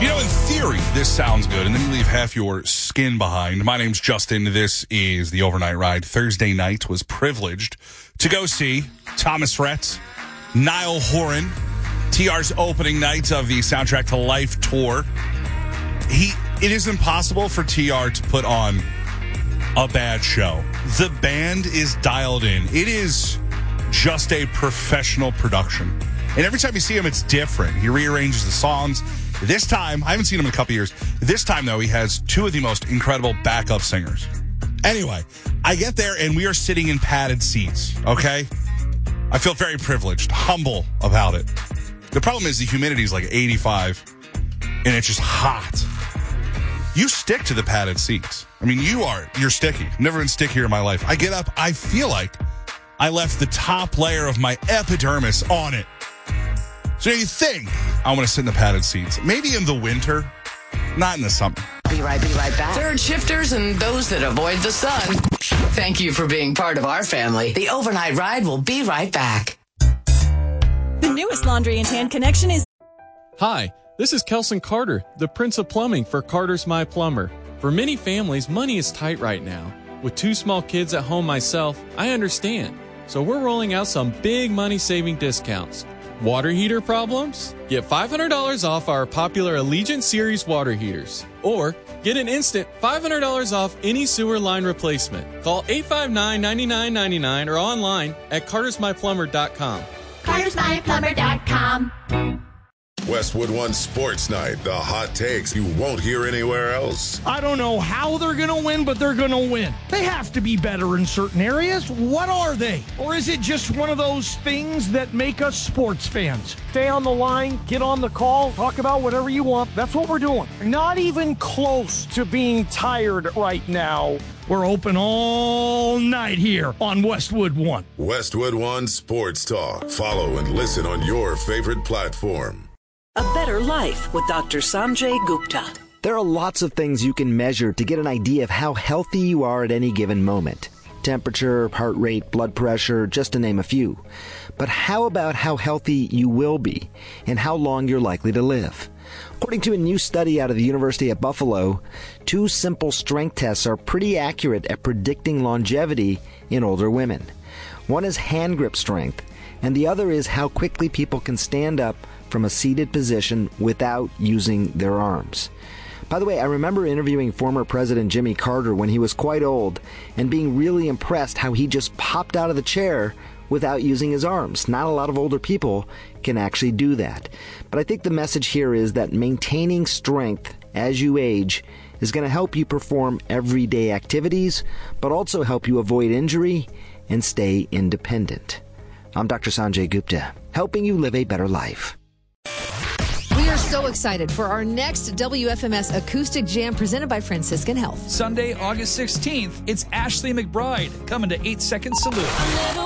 You know, in theory, this sounds good, and then you leave half your skin behind. My name's Justin. This is the Overnight Ride. Thursday night was privileged to go see Thomas Rhett, Niall Horan, TR's opening night of the Soundtrack to Life tour. It is impossible for TR to put on a bad show. The band is dialed in. It is just a professional production. And every time you see him, it's different. He rearranges the songs. This time, I haven't seen him in a couple years. This time, though, he has two of the most incredible backup singers. Anyway, I get there, and we are sitting in padded seats, okay? I feel very privileged, humble about it. The problem is the humidity is like 85, and it's just hot. You stick to the padded seats. I mean, you're sticky. Never been stickier in my life. I get up, I feel like I left the top layer of my epidermis on it. So you think I want to sit in the padded seats. Maybe in the winter, not in the summer. Be right back. Third shifters and those that avoid the sun. Thank you for being part of our family. The Overnight Ride will be right back. The newest Laundry and Tan connection is... Hi, this is Kelson Carter, the Prince of Plumbing for Carter's My Plumber. For many families, money is tight right now. With two small kids at home myself, I understand. So we're rolling out some big money-saving discounts. Water heater problems? Get $500 off our popular Allegiant Series water heaters. Or get an instant $500 off any sewer line replacement. Call 859-9999 or online at cartersmyplumber.com. cartersmyplumber.com. Westwood One Sports Night, the hot takes you won't hear anywhere else. I don't know how they're going to win, but they're going to win. They have to be better in certain areas. What are they? Or is it just one of those things that make us sports fans? Stay on the line, get on the call, talk about whatever you want. That's what we're doing. Not even close to being tired right now. We're open all night here on Westwood One. Westwood One Sports Talk. Follow and listen on your favorite platform. A Better Life with Dr. Sanjay Gupta. There are lots of things you can measure to get an idea of how healthy you are at any given moment. Temperature, heart rate, blood pressure, just to name a few. But how about how healthy you will be and how long you're likely to live? According to a new study out of the University at Buffalo, two simple strength tests are pretty accurate at predicting longevity in older women. One is hand grip strength, and the other is how quickly people can stand up from a seated position without using their arms. By the way, I remember interviewing former President Jimmy Carter when he was quite old and being really impressed how he just popped out of the chair without using his arms. Not a lot of older people can actually do that. But I think the message here is that maintaining strength as you age is going to help you perform everyday activities, but also help you avoid injury and stay independent. I'm Dr. Sanjay Gupta, helping you live a better life. We are so excited for our next WFMS Acoustic Jam presented by Franciscan Health. Sunday, August 16th, it's Ashley McBride coming to 8 Second Salute.